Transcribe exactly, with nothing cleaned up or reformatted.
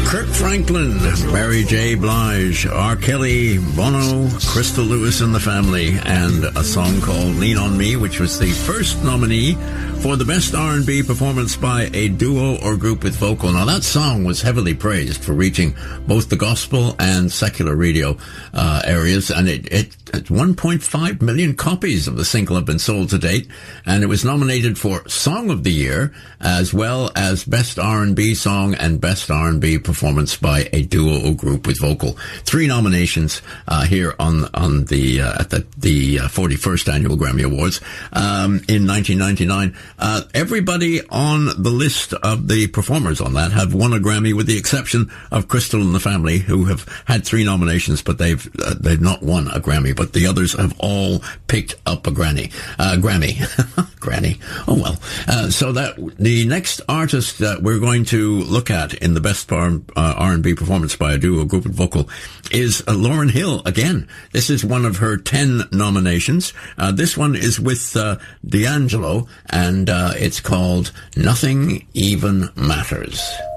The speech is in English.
Kirk Franklin, Mary J. Blige, R. Kelly, Bono, Crystal Lewis and the Family, and a song called Lean on Me, which was the first nominee for the Best R and B Performance by a Duo or Group with Vocal. Now, that song was heavily praised for reaching both the gospel and secular radio uh, areas, and it, it, it one point five million copies of the single have been sold to date, and it was nominated for Song of the Year, as well as Best R and B Song and Best R and B Performance by a Duo or Group with Vocal. Three nominations uh, here on on the uh, at the, the uh, forty-first Annual Grammy Awards um, in nineteen ninety-nine. Uh, everybody on the list of the performers on that have won a Grammy, with the exception of Crystal and the Family, who have had three nominations, but they've uh, they've not won a Grammy. But the others have all picked up a Grammy. Uh, Grammy, Granny. Oh well. Uh, so that the next artist that we're going to look at in the Best R and B Performance by a Duo or Group with Vocal is uh, Lauryn Hill again. This is one of her ten nominations. Uh, this one is with uh, D'Angelo, and uh, it's called Nothing Even Matters.